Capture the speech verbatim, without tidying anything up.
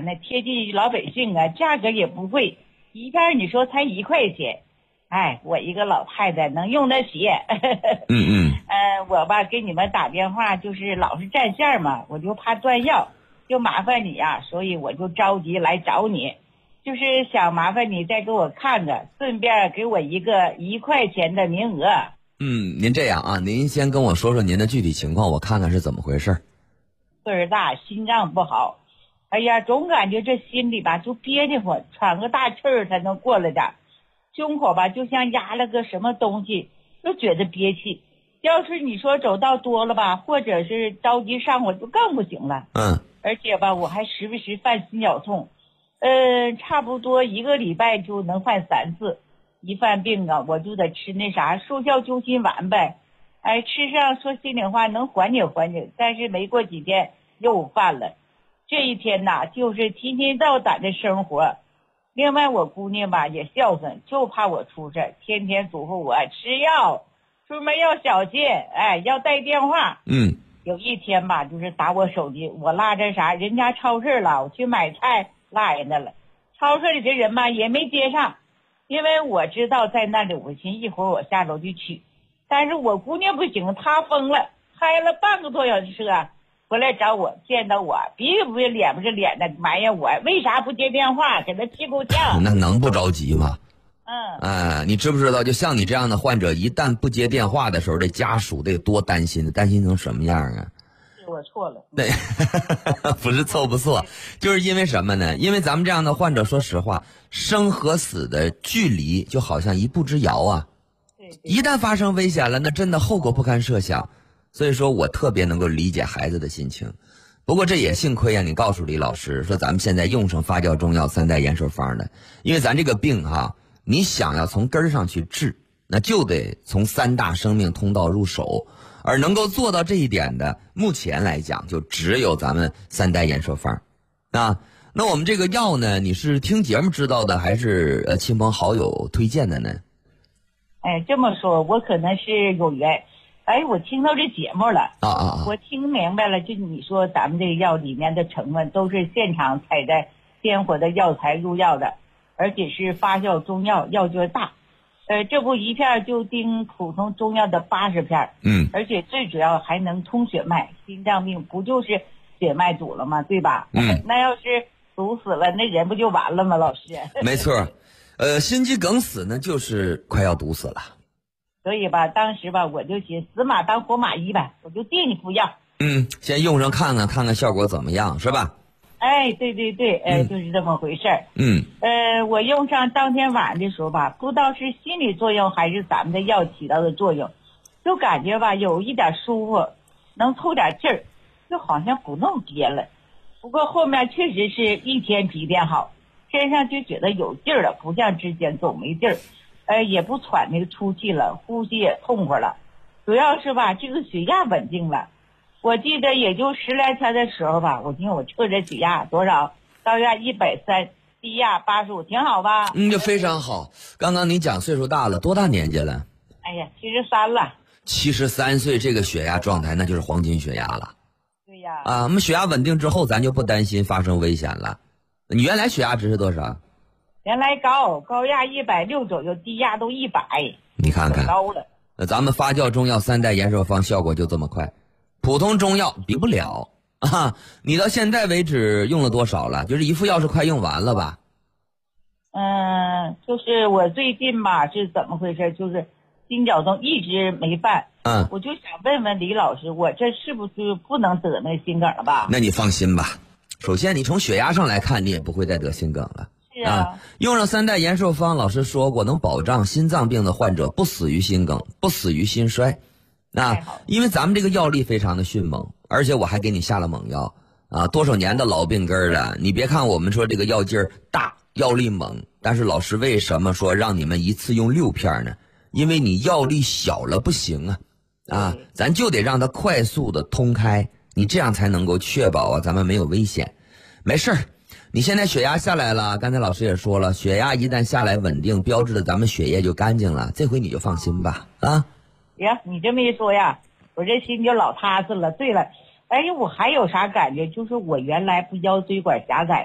呢，贴近老百姓啊，价格也不贵，一片你说才一块钱，哎，我一个老太太能用得起。 嗯嗯。 呃，我吧给你们打电话就是老是占线嘛，我就怕断药，就麻烦你呀、啊，所以我就着急来找你，就是想麻烦你再给我看看，顺便给我一个一块钱的名额。 嗯，您这样啊，您先跟我说说您的具体情况，我看看是怎么回事。 岁数大，心脏不好，哎呀，总感觉这心里吧就憋得慌，喘个大气儿才能过来点，胸口吧就像压了个什么东西，就觉得憋气。要是你说走道多了吧，或者是着急上火，就更不行了。 嗯， 而且吧，我还时不时犯心绞痛，呃，差不多一个礼拜就能犯三次。一犯病啊，我就得吃那啥速效救心丸呗。哎，吃上说心里话能缓解缓解，但是没过几天又犯了。这一天呐，就是提心吊胆的生活。另外我姑娘吧也孝顺，就怕我出事，天天嘱咐我吃药，出门要小心，哎，要带电话。 嗯， 有一天吧，就是打我手机，我落这啥人家超市了，我去买菜落人家了，超市里的人吧也没接上，因为我知道在那里，我寻思一会儿我下楼去取，但是我姑娘不行，她疯了，开了半个多小时车回来找我，见到我鼻子不是脸不是脸的埋怨我为啥不接电话，给他屁股呛。 那能不着急吗？ 嗯， 哎，你知不知道，就像你这样的患者，一旦不接电话的时候，这家属得多担心，担心成什么样啊？ 是我错了。 对，不是错不错，就是因为什么呢？因为咱们这样的患者，说实话，生和死的距离就好像一步之遥啊。 对对， 一旦发生危险了，那真的后果不堪设想。所以说我特别能够理解孩子的心情。不过这也幸亏啊，你告诉李老师说咱们现在用上发酵中药三代延寿方的，因为咱这个病哈，你想要从根儿上去治，那就得从三大生命通道入手，而能够做到这一点的，目前来讲就只有咱们三代延寿方啊。那我们这个药呢，你是听节目知道的，还是呃亲朋好友推荐的呢？ 哎，这么说，我可能是有缘。哎，我听到这节目了啊啊啊！ 我听明白了，就你说咱们这个药里面的成分都是现场采摘鲜活的药材入药的，而且是发酵中药，药劲大。呃，这不一片就盯普通中药的八十片， 嗯， 而且最主要还能通血脉，心脏病不就是血脉堵了吗？对吧？ 嗯， 那要是堵死了，那人不就完了吗？老师， 没错，呃，心肌梗死呢，就是快要堵死了。 所以吧，当时吧，我就寻死马当活马医呗，我就定你服药。 嗯，先用上看看，看看效果怎么样，是吧？ 哎，对对对，哎、呃嗯， 就是这么回事儿。 嗯， 呃，我用上当天晚上的时候吧，不知道是心理作用还是咱们的药起到的作用，就感觉吧有一点舒服，能透点劲儿，就好像不那么憋了。不过后面确实是一天比一天好，身上就觉得有劲儿了，不像之前总没劲儿。呃，也不喘那个出气了，呼吸也痛快了，主要是吧，这个血压稳定了。我记得也就十来天的时候吧，我听我测着血压多少，高压一百三，低压八十五，挺好吧？ 嗯，就非常好。刚刚你讲岁数大了，多大年纪了？ 哎呀，七十三了。 七十三岁，这个血压状态那就是黄金血压了。 对呀。 啊，我们血压稳定之后，咱就不担心发生危险了。你原来血压值是多少？ 原来高，高压一百六左右，低压都一百， 你看看高了。 那咱们发酵中药三代延寿方效果就这么快，普通中药比不了啊！你到现在为止用了多少了？就是一副药是快用完了吧？ 嗯，就是我最近吧是怎么回事？就是心绞痛一直没犯， 嗯， 我就想问问李老师，我这是不是不能得那心梗了吧？ 那你放心吧，首先你从血压上来看，你也不会再得心梗了。 是啊， 啊，用上三代延寿方，老师说过，能保障心脏病的患者不死于心梗，不死于心衰。啊，因为咱们这个药力非常的迅猛，而且我还给你下了猛药啊，多少年的老病根了。你别看我们说这个药劲儿大，药力猛，但是老师为什么说让你们一次用六片呢？因为你药力小了不行啊，啊，咱就得让它快速的通开，你这样才能够确保啊咱们没有危险。没事儿。你现在血压下来了，刚才老师也说了，血压一旦下来稳定，标志着咱们血液就干净了，这回你就放心吧。啊， 呀，你这么一说呀，我这心就老踏实了。对了，哎呀，我还有啥感觉？就是我原来不腰椎管狭窄。